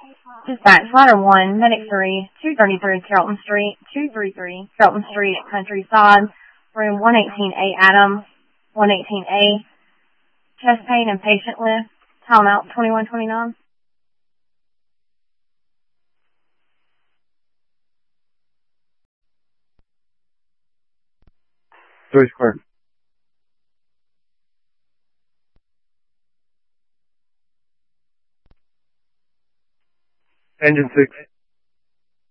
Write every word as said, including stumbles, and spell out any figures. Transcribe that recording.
Dispatch, ladder one, medic three, two thirty-three Carrollton Street, two thirty-three Carrollton Street at Countryside, room one eighteen A Adam, one eighteen A, chest pain and patient lift, timeout twenty-one twenty-nine. Three square. Engine six.